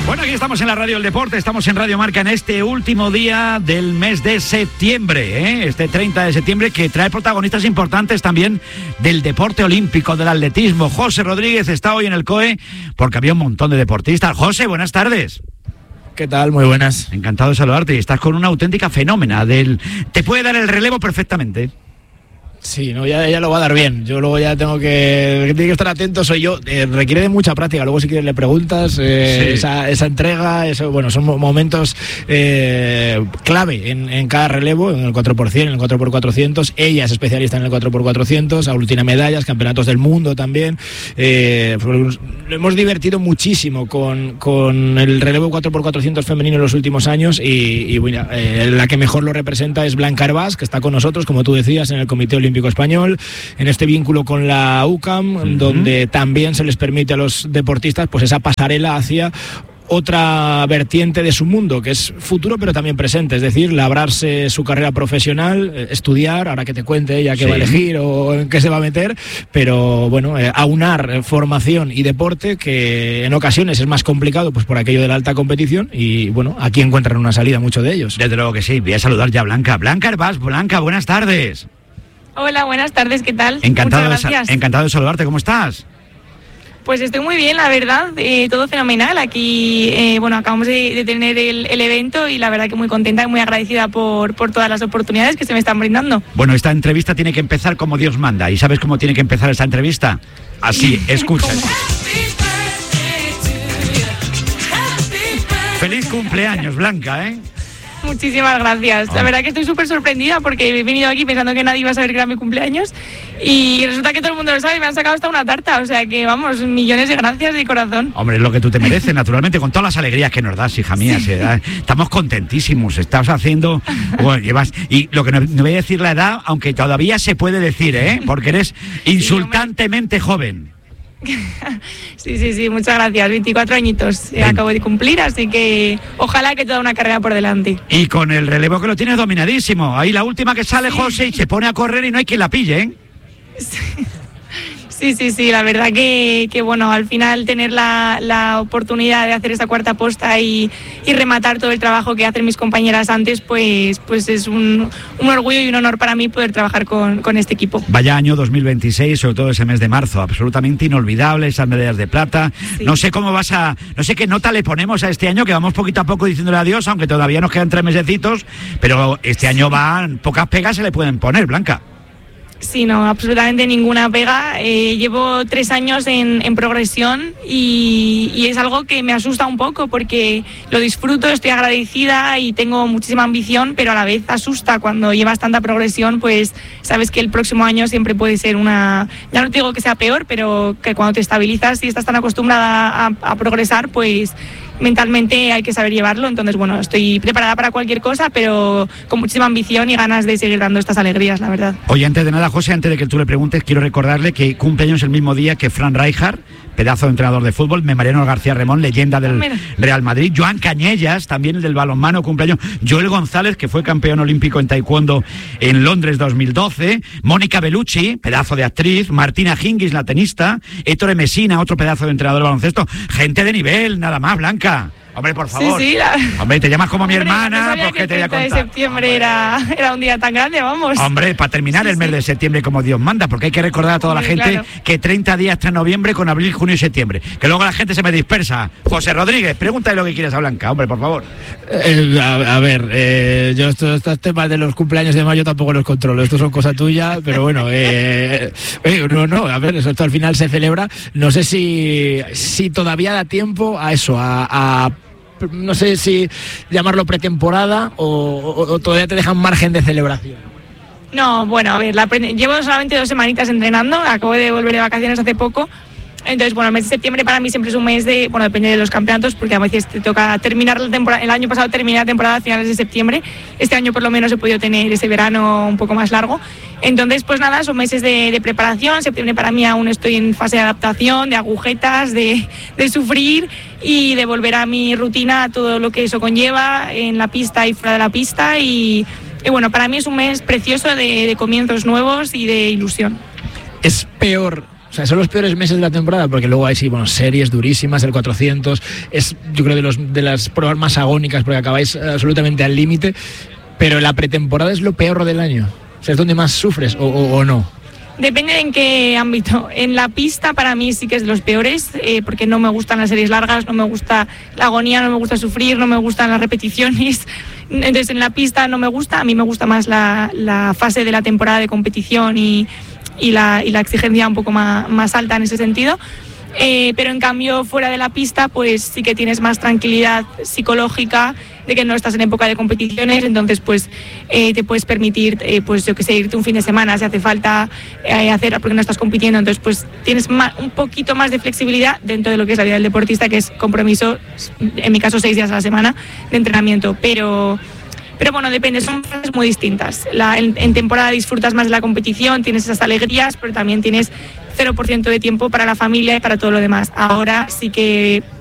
Bueno, aquí estamos en la Radio del Deporte, estamos en Radio Marca en este último día del mes de septiembre, este 30 de septiembre, que trae protagonistas importantes también del deporte olímpico, del atletismo. José Rodríguez está hoy en el COE porque había un montón de deportistas. José, buenas tardes. ¿Qué tal? Muy buenas. Encantado de saludarte. Estás con una auténtica fenómena. Te puede dar el relevo perfectamente. Sí, no, ya lo va a dar bien. Yo luego ya tiene que estar atento, soy yo. Requiere de mucha práctica. Luego si quieres le preguntas, sí. esa entrega, eso, bueno, son momentos clave en cada relevo, en el 4x100, en el 4x400. Ella es especialista en el 4x400, aglutina medallas, campeonatos del mundo también. Lo hemos divertido muchísimo con el relevo 4x400 femenino en los últimos años y bueno, la que mejor lo representa es Blanca Hervás, que está con nosotros, como tú decías, en el Comité Olímpico Español, en este vínculo con la UCAM, donde también se les permite a los deportistas pues esa pasarela hacia otra vertiente de su mundo, que es futuro pero también presente, es decir, labrarse su carrera profesional, estudiar, ahora que te cuente ella qué va a elegir o en qué se va a meter, pero bueno, aunar formación y deporte, que en ocasiones es más complicado pues por aquello de la alta competición, y bueno, aquí encuentran una salida muchos de ellos. Desde luego que sí. Voy a saludar ya a Blanca. Blanca Hervás, Blanca, buenas tardes. Hola, buenas tardes, ¿qué tal? Encantado de saludarte, ¿cómo estás? Pues estoy muy bien, la verdad, todo fenomenal. Aquí, bueno, acabamos de tener el evento y la verdad que muy contenta y muy agradecida por todas las oportunidades que se me están brindando. Bueno, esta entrevista tiene que empezar como Dios manda. ¿Y sabes cómo tiene que empezar esta entrevista? Así, escucha. Feliz cumpleaños, Blanca, ¿eh? Muchísimas gracias. La verdad que estoy súper sorprendida porque he venido aquí pensando que nadie iba a saber que era mi cumpleaños y resulta que todo el mundo lo sabe y me han sacado hasta una tarta. O sea que, vamos, millones de gracias de corazón. Hombre, es lo que tú te mereces, naturalmente, con todas las alegrías que nos das, hija mía. Sí. Estamos contentísimos. Estás haciendo... Bueno, llevas... Y lo que no voy a decir la edad, aunque todavía se puede decir, porque eres insultantemente joven. Sí, muchas gracias. 24 añitos acabo de cumplir, así que ojalá que toda una carrera por delante. Y con el relevo que lo tienes dominadísimo. Ahí la última que sale, José, y se pone a correr y no hay quien la pille, ¿eh? Sí, la verdad que bueno, al final tener la oportunidad de hacer esa cuarta posta y rematar todo el trabajo que hacen mis compañeras antes, pues es un orgullo y un honor para mí poder trabajar con este equipo. Vaya año 2026, sobre todo ese mes de marzo, absolutamente inolvidable, esas medallas de plata. Sí. No sé qué nota le ponemos a este año, que vamos poquito a poco diciéndole adiós, aunque todavía nos quedan 3 mesecitos, pero este año pocas pegas se le pueden poner, Blanca. Sí, no, absolutamente ninguna pega. Llevo 3 años en progresión y es algo que me asusta un poco porque lo disfruto, estoy agradecida y tengo muchísima ambición, pero a la vez asusta cuando llevas tanta progresión, pues sabes que el próximo año siempre puede ser ya no te digo que sea peor, pero que cuando te estabilizas y estás tan acostumbrada a progresar, pues mentalmente hay que saber llevarlo. Entonces, bueno, estoy preparada para cualquier cosa, pero con muchísima ambición y ganas de seguir dando estas alegrías, la verdad. Oye, antes de nada, José, antes de que tú le preguntes, quiero recordarle que cumpleaños el mismo día que Fran Rijkaard, pedazo de entrenador de fútbol, Mariano García Remón, leyenda del Real Madrid, Joan Cañellas, también el del balonmano, cumpleaños, Joel González, que fue campeón olímpico en taekwondo en Londres 2012, Mónica Bellucci, pedazo de actriz, Martina Hingis, la tenista, Ettore Messina, otro pedazo de entrenador de baloncesto, gente de nivel, nada más, Blanca. Hombre, por favor. Sí, Hombre, te llamas como mi hermana, no pues que te voy a contar. El 30 de septiembre era un día tan grande, vamos. Hombre, para terminar el mes de septiembre como Dios manda, porque hay que recordar a toda la gente que 30 días tras noviembre con abril, junio y septiembre. Que luego la gente se me dispersa. José Rodríguez, pregúntale lo que quieras a Blanca, hombre, por favor. Yo estos temas de los cumpleaños de mayo tampoco los controlo. Estos son cosa tuya, pero bueno, a ver, esto al final se celebra. No sé si todavía da tiempo a eso, no sé si llamarlo pretemporada o todavía te dejan margen de celebración. No, bueno, a ver, llevo solamente 2 semanitas entrenando, acabo de volver de vacaciones hace poco. Entonces, bueno, el mes de septiembre para mí siempre es un mes depende de los campeonatos, porque a veces te toca terminar la temporada. El año pasado terminé la temporada a finales de septiembre. Este año por lo menos he podido tener ese verano un poco más largo. Entonces, pues nada, son meses de preparación. Septiembre para mí aún estoy en fase de adaptación, de agujetas, de sufrir y de volver a mi rutina, a todo lo que eso conlleva en la pista y fuera de la pista. Y bueno, para mí es un mes precioso de comienzos nuevos y de ilusión. ¿Es peor O sea, son los peores meses de la temporada, porque luego hay series durísimas, el 400 es, yo creo, de las pruebas más agónicas, porque acabáis absolutamente al límite, pero la pretemporada es lo peor del año. O sea, es donde más sufres, o no. Depende en qué ámbito. En la pista para mí sí que es de los peores, porque no me gustan las series largas, no me gusta la agonía, no me gusta sufrir, no me gustan las repeticiones. Entonces en la pista no me gusta, a mí me gusta más la fase de la temporada de competición y la exigencia un poco más alta en ese sentido. Pero en cambio fuera de la pista pues sí que tienes más tranquilidad psicológica de que no estás en época de competiciones, entonces pues te puedes permitir pues yo que sé, irte un fin de semana si hace falta hacer, porque no estás compitiendo, entonces pues tienes un poquito más de flexibilidad dentro de lo que es la vida del deportista, que es compromiso, en mi caso 6 días a la semana de entrenamiento, pero bueno, depende, son fases muy distintas. En temporada disfrutas más de la competición, tienes esas alegrías, pero también tienes 0% de tiempo para la familia y para todo lo demás. Ahora sí que